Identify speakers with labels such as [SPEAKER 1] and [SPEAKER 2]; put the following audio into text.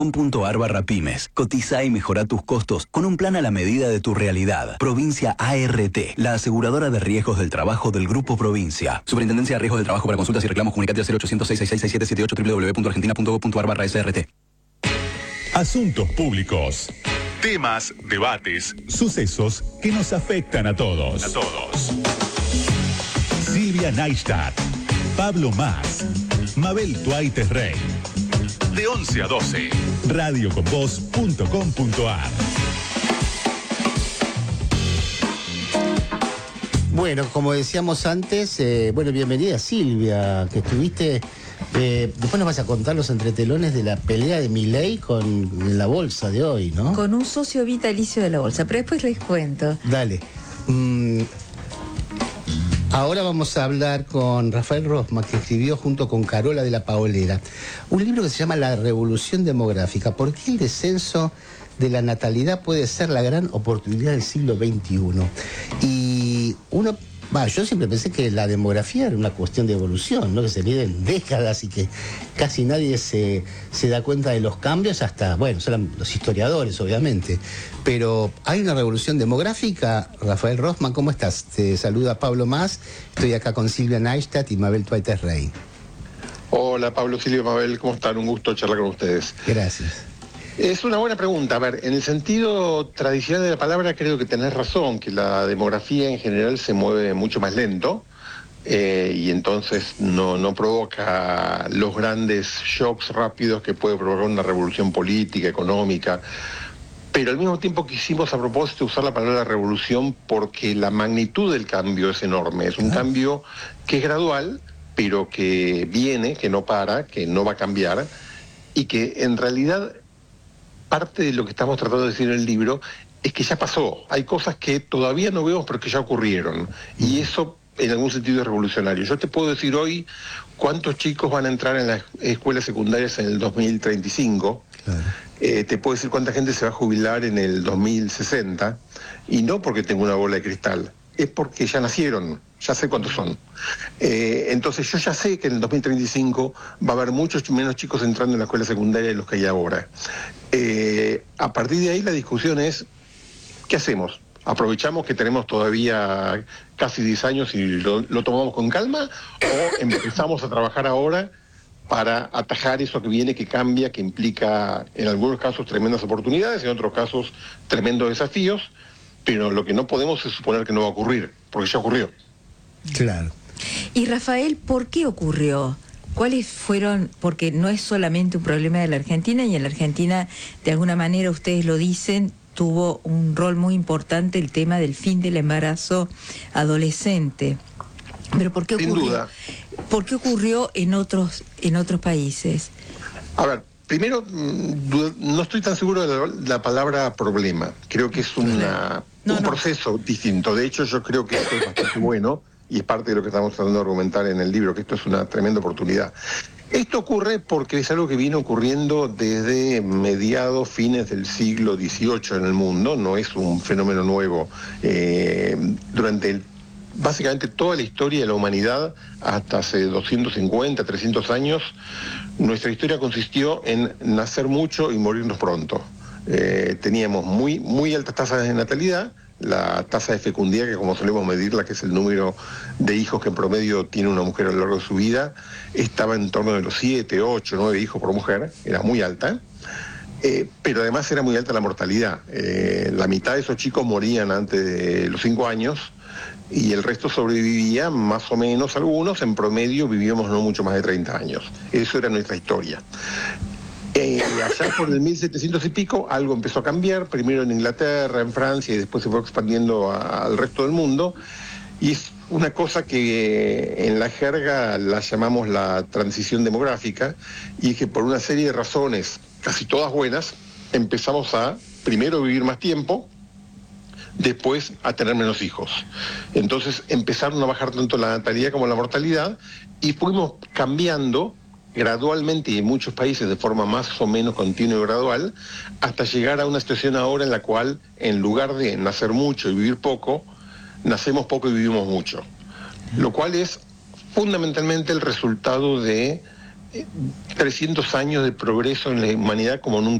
[SPEAKER 1] .ar/pymes. Cotiza y mejora tus costos con un plan a la medida de tu realidad. Provincia ART, la aseguradora de riesgos del trabajo del Grupo Provincia. Superintendencia de Riesgos del Trabajo. Para consultas y reclamos, comunicate al 0800-666-6778 www.argentina.gov.ar/SRT.
[SPEAKER 2] Asuntos públicos. Temas, debates, sucesos que nos afectan a todos. Silvia Neistat, Pablo Mas, Mabel Tuaites Rey. De 11 a 12. radioconvoz.com.ar.
[SPEAKER 3] Bueno, como decíamos antes, bienvenida Silvia, que estuviste. Después nos vas a contar los entretelones de la pelea de Milei con la bolsa de hoy, ¿no?
[SPEAKER 4] Con un socio vitalicio de la bolsa, pero después les cuento.
[SPEAKER 3] Dale. Ahora vamos a hablar con Rafael Rosma, que escribió junto con Carola de la Paolera un libro que se llama La Revolución Demográfica. ¿Por qué el descenso de la natalidad puede ser la gran oportunidad del siglo XXI? Y yo siempre pensé que la demografía era una cuestión de evolución, ¿no? Que se mide en décadas y que casi nadie se da cuenta de los cambios, hasta, son los historiadores, obviamente. Pero hay una revolución demográfica. Rafael Rosman, ¿cómo estás? Te saluda Pablo Mas. Estoy acá con Silvia Neistat y Mabel Tuaites Rey.
[SPEAKER 5] Hola, Pablo, Silvia, Mabel, ¿cómo están? Un gusto charlar con ustedes.
[SPEAKER 3] Gracias.
[SPEAKER 5] Es una buena pregunta. A ver, en el sentido tradicional de la palabra, creo que tenés razón, que la demografía en general se mueve mucho más lento y entonces no provoca los grandes shocks rápidos que puede provocar una revolución política, económica. Pero al mismo tiempo quisimos a propósito usar la palabra revolución porque la magnitud del cambio es enorme. Es un cambio que es gradual, pero que viene, que no para, que no va a cambiar y que en realidad parte de lo que estamos tratando de decir en el libro es que ya pasó. Hay cosas que todavía no vemos pero que ya ocurrieron. Y eso en algún sentido es revolucionario. Yo te puedo decir hoy cuántos chicos van a entrar en las escuelas secundarias en el 2035. Claro. Te puedo decir cuánta gente se va a jubilar en el 2060. Y no porque tengo una bola de cristal. Es porque ya nacieron, ya sé cuántos son. Entonces yo ya sé que en el 2035 va a haber muchos menos chicos entrando en la escuela secundaria de los que hay ahora. A partir de ahí la discusión es, ¿qué hacemos? ¿Aprovechamos que tenemos todavía casi 10 años y lo tomamos con calma? ¿O empezamos a trabajar ahora para atajar eso que viene, que cambia, que implica en algunos casos tremendas oportunidades, en otros casos tremendos desafíos? Pero lo que no podemos es suponer que no va a ocurrir, porque ya ocurrió.
[SPEAKER 3] Claro.
[SPEAKER 4] Y Rafael, ¿por qué ocurrió? ¿Cuáles fueron? Porque no es solamente un problema de la Argentina, y en la Argentina, de alguna manera, ustedes lo dicen, tuvo un rol muy importante el tema del fin del embarazo adolescente. Pero ¿por qué ocurrió?
[SPEAKER 5] Sin duda.
[SPEAKER 4] ¿Por qué ocurrió en otros países?
[SPEAKER 5] A ver, primero, no estoy tan seguro de la palabra problema. Creo que es un proceso distinto. De hecho, yo creo que esto es bastante bueno y es parte de lo que estamos tratando de argumentar en el libro, que esto es una tremenda oportunidad. Esto ocurre porque es algo que viene ocurriendo desde mediados, fines del siglo XVIII en el mundo. No es un fenómeno nuevo. Durante básicamente toda la historia de la humanidad, hasta hace 250, 300 años, nuestra historia consistió en nacer mucho y morirnos pronto. Teníamos muy altas tasas de natalidad. La tasa de fecundidad, que como solemos medirla, que es el número de hijos que en promedio tiene una mujer a lo largo de su vida, estaba en torno de los 7, 8, 9 hijos por mujer, era muy alta. Pero además era muy alta la mortalidad. La mitad de esos chicos morían antes de los 5 años y el resto sobrevivía, más o menos algunos, en promedio vivíamos no mucho más de 30 años. Eso era nuestra historia. Allá por el 1700 y pico algo empezó a cambiar, primero en Inglaterra, en Francia, y después se fue expandiendo al resto del mundo, y es una cosa que en la jerga la llamamos la transición demográfica, y es que por una serie de razones, casi todas buenas, empezamos a primero vivir más tiempo, después a tener menos hijos. Entonces empezaron a bajar tanto la natalidad como la mortalidad, y fuimos cambiando gradualmente y en muchos países de forma más o menos continua y gradual, hasta llegar a una situación ahora en la cual, en lugar de nacer mucho y vivir poco, nacemos poco y vivimos mucho. Lo cual es fundamentalmente el resultado de 300 años de progreso en la humanidad como nunca